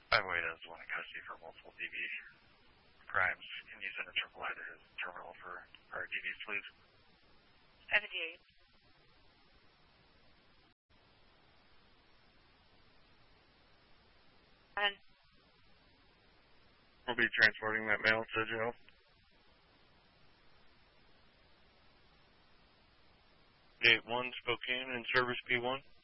508 is the one in custody for multiple DV crimes. Can you send a AAA to his terminal for our DVs, please? 78. And We'll be transporting that mail to jail. 81 Spokane in service P1.